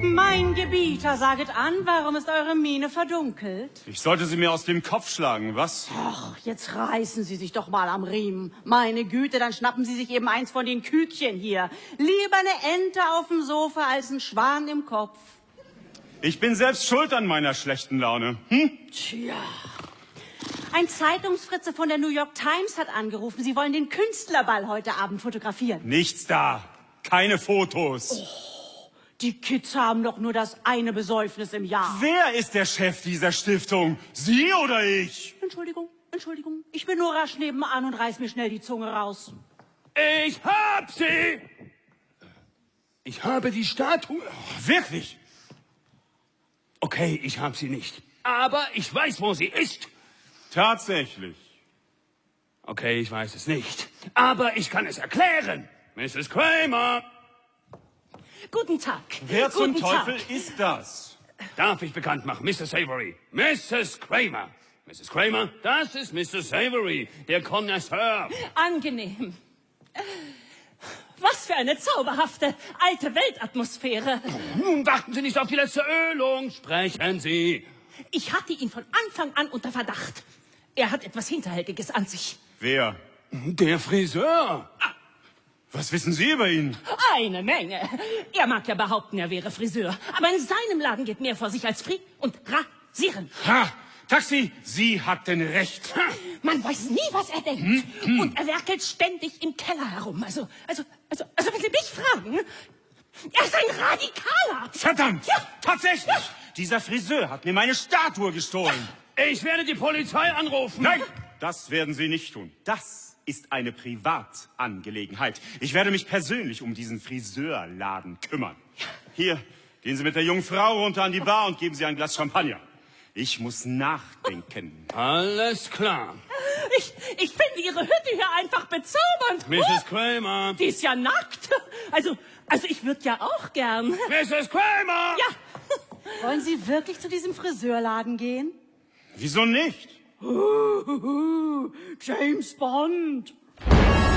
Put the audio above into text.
Mein Gebieter, saget an, warum ist eure Miene verdunkelt? Ich sollte sie mir aus dem Kopf schlagen, was? Ach, jetzt reißen Sie sich doch mal am Riemen. Meine Güte, dann schnappen Sie sich eben eins von den Küken hier. Lieber eine Ente auf dem Sofa als ein Schwan im Kopf. Ich bin selbst schuld an meiner schlechten Laune. Tja. Ein Zeitungsfritze von der New York Times hat angerufen. Sie wollen den Künstlerball heute Abend fotografieren. Nichts da. Keine Fotos. Oh, die Kids haben doch nur das eine Besäufnis im Jahr. Wer ist der Chef dieser Stiftung? Sie oder ich? Entschuldigung. Ich bin nur rasch nebenan und reiß mir schnell die Zunge raus. Ich hab sie! Ich habe die Statue. Wirklich? Okay, ich hab sie nicht. Aber ich weiß, wo sie ist. Tatsächlich. Okay, ich weiß es nicht. Aber ich kann es erklären. Mrs. Kramer! Guten Tag. Wer zum Teufel Tag. ist das? Darf ich bekannt machen, Mr. Savory? Mrs. Kramer! Mrs. Kramer, das ist Mr. Savory, der Connoisseur. Angenehm. Was für eine zauberhafte alte Weltatmosphäre. Nun warten Sie nicht auf die letzte Ölung. Sprechen Sie. Ich hatte ihn von Anfang an unter Verdacht. Er hat etwas Hinterhältiges an sich. Wer? Der Friseur. Was wissen Sie über ihn? Eine Menge. Er mag ja behaupten, er wäre Friseur. Aber in seinem Laden geht mehr vor sich als Fried und Rasieren. Ha! Taxi, Sie hatten recht. Man weiß nie, was er denkt. Und er werkelt ständig im Keller herum. Also, wenn Sie mich fragen, er ist ein Radikaler. Verdammt! Ja. Tatsächlich! Ja. Dieser Friseur hat mir meine Statue gestohlen. Ich werde die Polizei anrufen. Nein, das werden Sie nicht tun. Das ist eine Privatangelegenheit. Ich werde mich persönlich um diesen Friseurladen kümmern. Hier, gehen Sie mit der jungen Frau runter an die Bar und geben Sie ein Glas Champagner. Ich muss nachdenken. Alles klar. Ich finde Ihre Hütte hier einfach bezaubernd. Mrs. Kramer. Die ist ja nackt. Also ich würde ja auch gern. Mrs. Kramer! Ja. Wollen Sie wirklich zu diesem Friseurladen gehen? Wieso nicht? James Bond.